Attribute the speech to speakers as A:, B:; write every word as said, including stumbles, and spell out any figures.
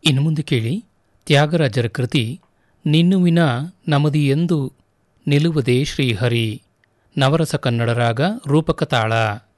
A: ಇನ್ನು ಮುಂದೆ ಕೇಳಿ ತ್ಯಾಗರಾಜರ ಕೃತಿ ನಿನ್ನುವಿನ ನಮದಿ ಎಂದು ನಿಲುವದೆ ಶ್ರೀಹರಿ. ನವರಸ ಕನ್ನಡ ರಾಗ ರೂಪಕ ತಾಳ.